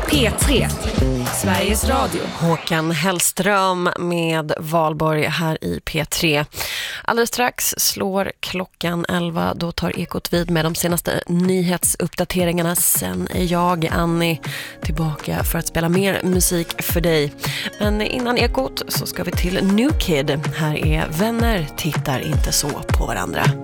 P3, Sveriges Radio. Håkan Hellström med Valborg här i P3. Alldeles strax slår klockan 11. Då tar Ekot vid med de senaste nyhetsuppdateringarna. Sen är jag, Annie, tillbaka för att spela mer musik för dig. Men innan Ekot så ska vi till New Kid. Här är Vänner tittar inte så på varandra.